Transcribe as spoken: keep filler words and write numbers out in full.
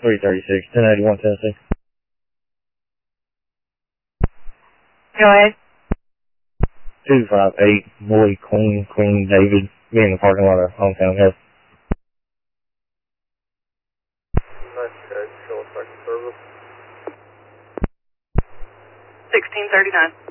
three thirty-six, ten eighty-one Tennessee. Go ahead. two five eight, Boy, Queen, Queen, David. Be in the parking lot of Hometown Health. sixteen thirty-nine.